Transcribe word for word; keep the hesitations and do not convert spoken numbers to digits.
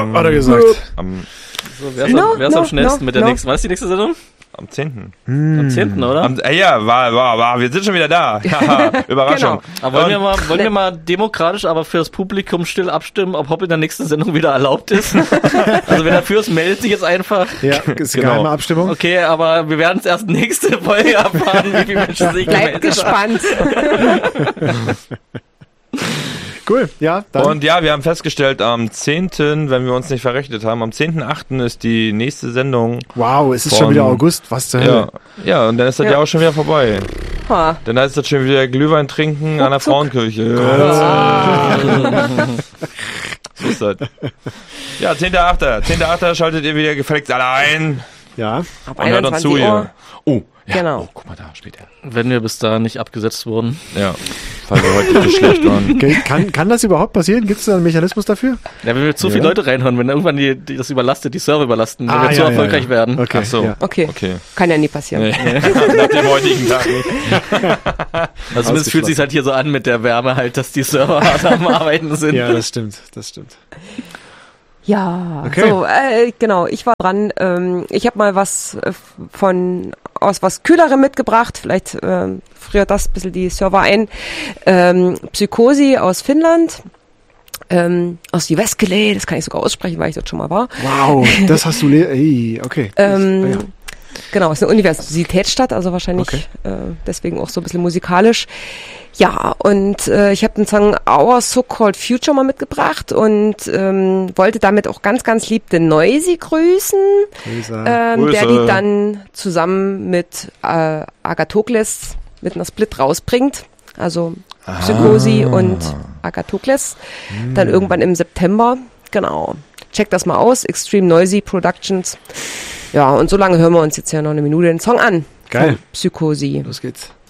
No, hat er gesagt. Am, so, wer ist, no, am, wer ist no, am schnellsten no, mit der no. nächsten? Was ist die nächste Sendung? am zehnten Hm. Am zehnten, oder? Am, äh, ja, war, war, war, wir sind schon wieder da. Haha, Überraschung. Genau. Aber wollen, Und- wir mal, wollen wir mal demokratisch, aber fürs Publikum still abstimmen, ob Hopp in der nächsten Sendung wieder erlaubt ist? Also wer dafür ist, meldet sich jetzt einfach. Ja, ist Genau. geheime Abstimmung. Okay, aber wir werden es erst nächste Folge erfahren, wie viele Menschen sich Bleibt gemeldet haben. gespannt. Cool, ja, dann. Und ja, wir haben festgestellt, am zehnten, wenn wir uns nicht verrechnet haben, am zehnten achten ist die nächste Sendung. Wow, es ist Von- schon wieder August. Was zur Hölle? Ja, ja, und dann ist das Ja. Jahr auch schon wieder vorbei. Ha. Dann heißt das schon wieder Glühwein trinken an der Ruckzuck. Frauenkirche. So ist das. Ja, zehnter achter zehnter achter schaltet ihr wieder gefälligst alle ein Ja. Ab und hört uns zu einundzwanzig Uhr. hier. Oh, ja. Genau. Oh, guck mal da, später. Wenn wir bis da nicht abgesetzt wurden. Ja, weil wir heute nicht schlecht waren. Okay, kann, kann das überhaupt passieren? Gibt es da einen Mechanismus dafür? Ja, wenn wir zu Ja. viele Leute reinhören, wenn irgendwann die, die das überlastet, die Server überlasten, wenn Ah, wir zu ja, ja, erfolgreich ja. werden. Okay, Ach so. ja. Okay. Okay. Kann ja nie passieren. Nee. Nach dem heutigen Tag nicht. Also zumindest fühlt sich halt hier so an mit der Wärme halt, dass die Server hart am Arbeiten sind. Ja, das stimmt, das stimmt. Ja, Okay. so, äh, genau, ich war dran. Ähm, ich habe mal was äh, von aus was Kühlerem mitgebracht. Vielleicht ähm, friert das ein bisschen die Server ein. Ähm, Psykosi aus Finnland. Ähm, aus Jyväskylä, das kann ich sogar aussprechen, weil ich dort schon mal war. Wow, das hast du... Le- Ey, okay. Ähm, Ja. Genau, ist eine Universitätsstadt, also wahrscheinlich Okay. äh, deswegen auch so ein bisschen musikalisch. Ja, und äh, ich habe den Song Our So-Called Future mal mitgebracht und ähm, wollte damit auch ganz, ganz lieb den Noisy grüßen, Grüße. ähm, Grüße. der die dann zusammen mit äh, Agathokles mit einer Split rausbringt. Also Psykosi und Agathokles. Dann irgendwann im September. Genau. Checkt das mal aus. Extreme Noisy Productions. Ja, und so lange hören wir uns jetzt ja noch eine Minute den Song an. Geil. Von Psykosi. Los geht's.